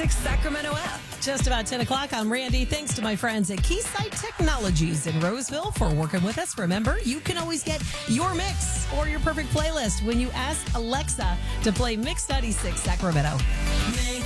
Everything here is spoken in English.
Sacramento app. Just about 10 o'clock. I'm Randy. Thanks to my friends at Keysight Technologies in Roseville for working with us. Remember, you can always get your mix or your perfect playlist when you ask Alexa to play Mix 96 Sacramento. Mix